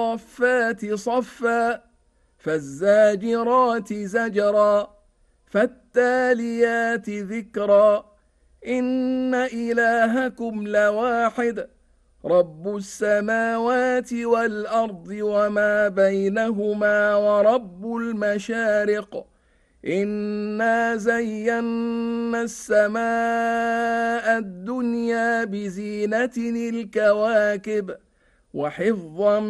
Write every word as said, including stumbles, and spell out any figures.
فالصافات صفا فالزاجرات زجرا فالتاليات ذكرا إن إلهكم لواحد رب السماوات والأرض وما بينهما ورب المشارق إنا زينا السماء الدنيا بزينة الكواكب وحفظا